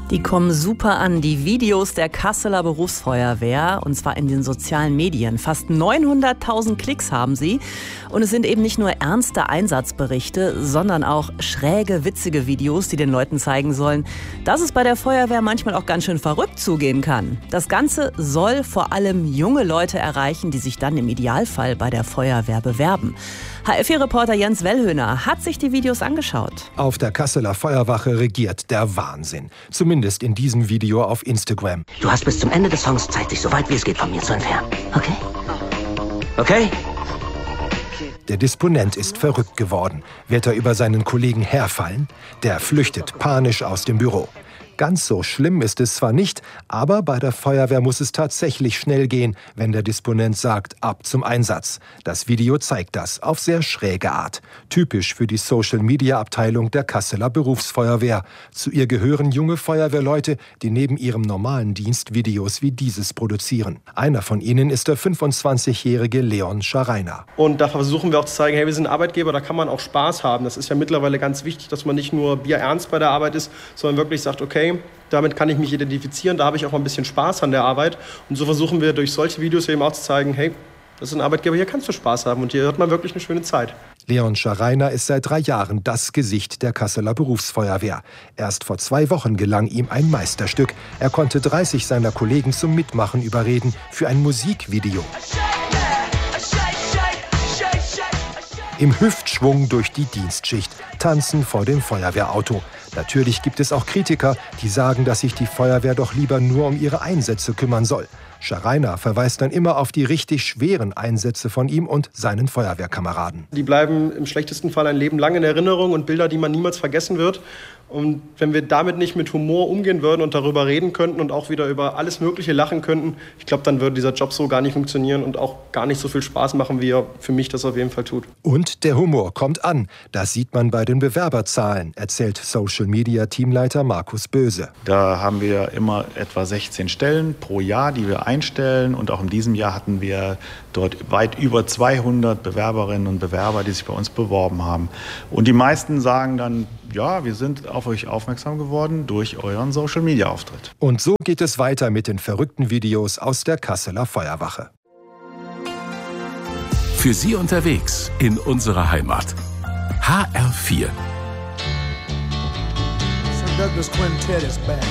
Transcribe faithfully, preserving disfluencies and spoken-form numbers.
Die kommen super an, die Videos der Kasseler Berufsfeuerwehr, und zwar in den sozialen Medien. Fast neunhunderttausend Klicks haben sie. Und es sind eben nicht nur ernste Einsatzberichte, sondern auch schräge, witzige Videos, die den Leuten zeigen sollen, dass es bei der Feuerwehr manchmal auch ganz schön verrückt zugehen kann. Das Ganze soll vor allem junge Leute erreichen, die sich dann im Idealfall bei der Feuerwehr bewerben. H F vier-Reporter Jens Wellhöhner hat sich die Videos angeschaut. Auf der Kasseler Feuerwache regiert der Wahnsinn. Zumindest in diesem Video auf Instagram. Du hast bis zum Ende des Songs Zeit, dich so weit wie es geht von mir zu entfernen. Okay? Okay? Der Disponent ist verrückt geworden. Wird er über seinen Kollegen herfallen? Der flüchtet panisch aus dem Büro. Ganz so schlimm ist es zwar nicht, aber bei der Feuerwehr muss es tatsächlich schnell gehen, wenn der Disponent sagt, ab zum Einsatz. Das Video zeigt das auf sehr schräge Art. Typisch für die Social-Media-Abteilung der Kasseler Berufsfeuerwehr. Zu ihr gehören junge Feuerwehrleute, die neben ihrem normalen Dienst Videos wie dieses produzieren. Einer von ihnen ist der fünfundzwanzigjährige Leon Schreiner. Und da versuchen wir auch zu zeigen, hey, wir sind Arbeitgeber, da kann man auch Spaß haben. Das ist ja mittlerweile ganz wichtig, dass man nicht nur bierernst bei der Arbeit ist, sondern wirklich sagt, okay, damit kann ich mich identifizieren, da habe ich auch mal ein bisschen Spaß an der Arbeit. Und so versuchen wir durch solche Videos eben auch zu zeigen, hey, das ist ein Arbeitgeber, hier kannst du Spaß haben und hier hat man wirklich eine schöne Zeit. Leon Schreiner ist seit drei Jahren das Gesicht der Kasseler Berufsfeuerwehr. Erst vor zwei Wochen gelang ihm ein Meisterstück. Er konnte dreißig seiner Kollegen zum Mitmachen überreden für ein Musikvideo. Im Hüftschwung durch die Dienstschicht, tanzen vor dem Feuerwehrauto. Natürlich gibt es auch Kritiker, die sagen, dass sich die Feuerwehr doch lieber nur um ihre Einsätze kümmern soll. Schreiner verweist dann immer auf die richtig schweren Einsätze von ihm und seinen Feuerwehrkameraden. Die bleiben im schlechtesten Fall ein Leben lang in Erinnerung und Bilder, die man niemals vergessen wird. Und wenn wir damit nicht mit Humor umgehen würden und darüber reden könnten und auch wieder über alles Mögliche lachen könnten, ich glaube, dann würde dieser Job so gar nicht funktionieren und auch gar nicht so viel Spaß machen, wie er für mich das auf jeden Fall tut. Und der Humor kommt an. Das sieht man bei den Bewerberzahlen, erzählt Social-Media-Teamleiter Markus Böse. Da haben wir immer etwa sechzehn Stellen pro Jahr, die wir einstellen. Und auch in diesem Jahr hatten wir dort weit über zweihundert Bewerberinnen und Bewerber, die sich bei uns beworben haben. Und die meisten sagen dann, ja, wir sind auf euch aufmerksam geworden durch euren Social-Media-Auftritt. Und so geht es weiter mit den verrückten Videos aus der Kasseler Feuerwache. Für Sie unterwegs in unserer Heimat. H R vier. Sir Douglas Quintet is back.